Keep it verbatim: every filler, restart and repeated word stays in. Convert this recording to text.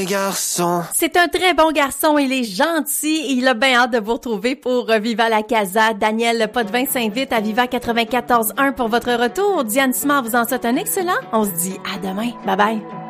Garçon. C'est un très bon garçon, il est gentil et il a bien hâte de vous retrouver pour Viva la Casa. Daniel Potvin s'invite à Viva quatre-vingt-quatorze un pour votre retour. Diane Simard vous en souhaite un excellent. On se dit à demain. Bye bye.